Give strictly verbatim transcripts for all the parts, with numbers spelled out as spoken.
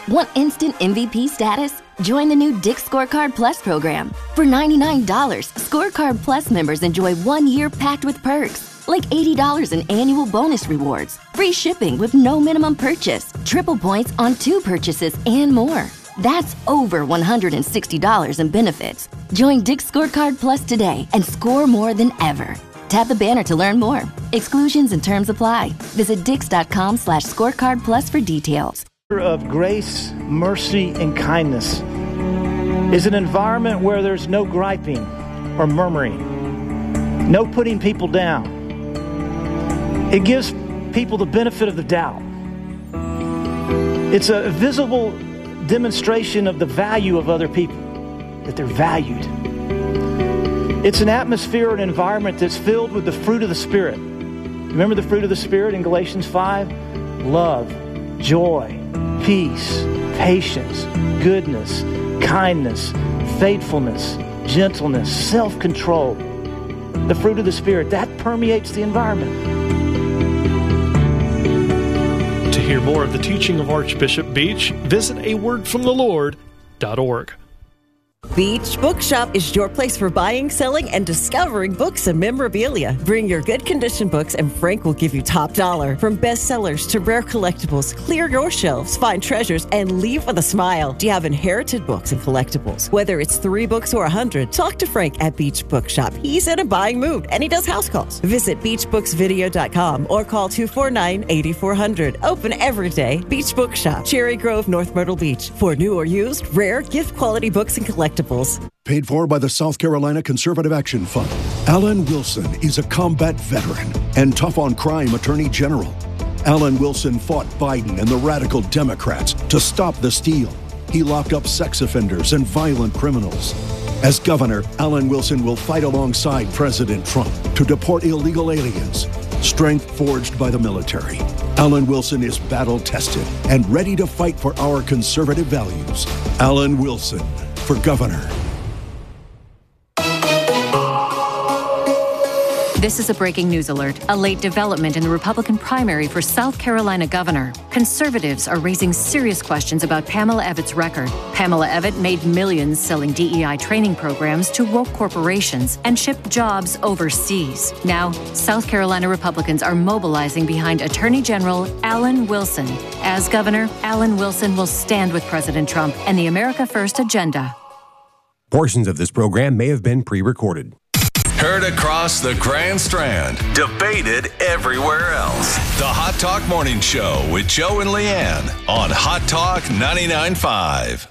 Want instant M V P status? Join the new Dick's Scorecard Plus program. For ninety-nine dollars, Scorecard Plus members enjoy one year packed with perks, like eighty dollars in annual bonus rewards, free shipping with no minimum purchase, triple points on two purchases, and more. That's over one hundred sixty dollars in benefits. Join Dick's Scorecard Plus today and score more than ever. Tap the banner to learn more. Exclusions and terms apply. Visit dix.com slash scorecard plus for details. Of grace, mercy, and kindness is an environment where there's no griping or murmuring, no putting people down. It gives people the benefit of the doubt. It's a visible demonstration of the value of other people, that they're valued. It's an atmosphere and environment that's filled with the fruit of the Spirit. Remember the fruit of the Spirit in Galatians five? Love, joy, peace, patience, goodness, kindness, faithfulness, gentleness, self-control. The fruit of the Spirit, that permeates the environment. To hear more of the teaching of Archbishop Beach, visit a word from the lord dot org. Beach Bookshop is your place for buying, selling, and discovering books and memorabilia. Bring your good condition books and Frank will give you top dollar. From bestsellers to rare collectibles, clear your shelves, find treasures, and leave with a smile. Do you have inherited books and collectibles? Whether it's three books or a hundred, talk to Frank at Beach Bookshop. He's in a buying mood and he does house calls. Visit beach books video dot com or call two four nine, eight four zero zero. Open every day. Beach Bookshop, Cherry Grove, North Myrtle Beach. For new or used, rare, gift quality books and collectibles. Paid for by the South Carolina Conservative Action Fund. Alan Wilson is a combat veteran and tough on crime attorney general. Alan Wilson fought Biden and the radical Democrats to stop the steal. He locked up sex offenders and violent criminals. As governor, Alan Wilson will fight alongside President Trump to deport illegal aliens. Strength forged by the military. Alan Wilson is battle-tested and ready to fight for our conservative values. Alan Wilson for governor. This is a breaking news alert. A late development in the Republican primary for South Carolina governor. Conservatives are raising serious questions about Pamela Evitte's record. Pamela Evitte made millions selling D E I training programs to woke corporations and shipped jobs overseas. Now, South Carolina Republicans are mobilizing behind Attorney General Alan Wilson. As governor, Alan Wilson will stand with President Trump and the America First agenda. Portions of this program may have been pre-recorded. Heard across the Grand Strand. Debated everywhere else. The Hot Talk Morning Show with Joe and Leanne on Hot Talk ninety-nine point five.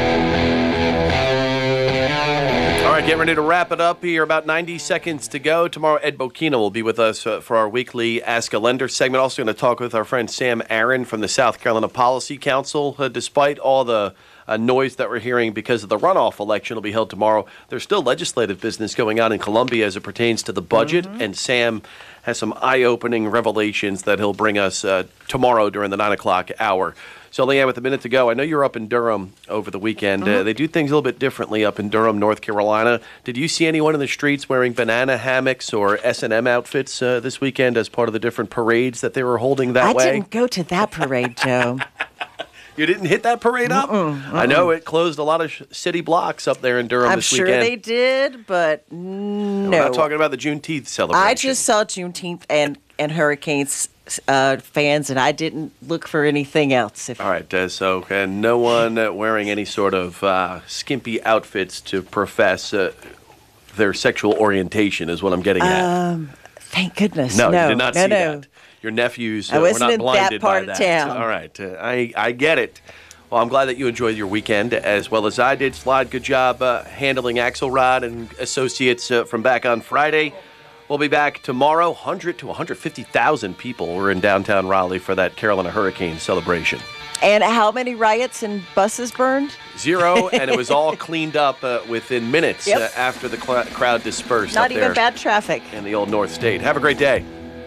All right, getting ready to wrap it up here. About ninety seconds to go. Tomorrow, Ed Bokina will be with us uh, for our weekly Ask a Lender segment. Also going to talk with our friend Sam Aaron from the South Carolina Policy Council. Uh, despite all the uh, noise that we're hearing because of the runoff election will be held tomorrow, there's still legislative business going on in Columbia as it pertains to the budget, mm-hmm. and Sam has some eye-opening revelations that he'll bring us uh, tomorrow during the nine o'clock hour. So, Leanne, with a minute to go, I know you're up in Durham over the weekend. Mm-hmm. Uh, they do things a little bit differently up in Durham, North Carolina. Did you see anyone in the streets wearing banana hammocks or S and M outfits uh, this weekend as part of the different parades that they were holding that I way? I didn't go to that parade, Joe. You didn't hit that parade up? Mm-mm, mm-mm. I know it closed a lot of sh- city blocks up there in Durham I'm this sure weekend. they did, but no. We're not talking about the Juneteenth celebration. I just saw Juneteenth and, and Hurricanes uh, fans, and I didn't look for anything else. If All right, uh, so and no one uh, wearing any sort of uh, skimpy outfits to profess uh, their sexual orientation is what I'm getting at. Um, thank goodness. No, no you did not no, see no. that. Your nephews I uh, were wasn't not in blinded that part by of that. town. All right, uh, I, I get it. Well, I'm glad that you enjoyed your weekend as well as I did. Slide, good job uh, handling Axelrod and Associates uh, from back on Friday. We'll be back tomorrow. one hundred to one hundred fifty thousand people were in downtown Raleigh for that Carolina Hurricane celebration. And how many riots and buses burned? Zero, and it was all cleaned up uh, within minutes yep. uh, after the cl- crowd dispersed. Not up even there bad traffic. In the old North State. Have a great day.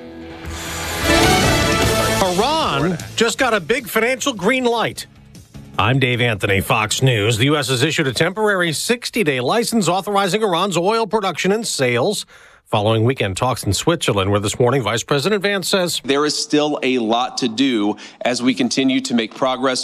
Iran just got a big financial green light. I'm Dave Anthony, Fox News. The U S has issued a temporary sixty-day license authorizing Iran's oil production and sales following weekend talks in Switzerland, where this morning Vice President Vance says there is still a lot to do as we continue to make progress